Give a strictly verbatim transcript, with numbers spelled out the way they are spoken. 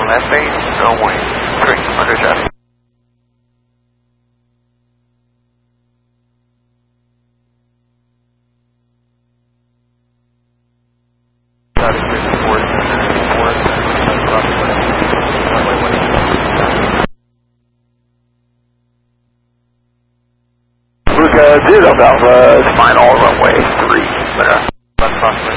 left base, runway three, under traffic. Luca, zero Alpha, final runway three, clear. Left crosswind.